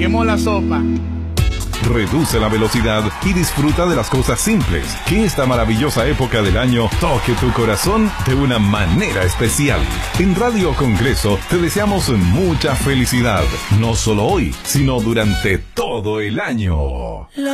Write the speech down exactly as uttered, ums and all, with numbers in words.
quemó la sopa. Reduce la velocidad y disfruta de las cosas simples. Que esta maravillosa época del año toque tu corazón de una manera especial. En Radio Congreso te deseamos mucha felicidad, no solo hoy, sino durante todo el año.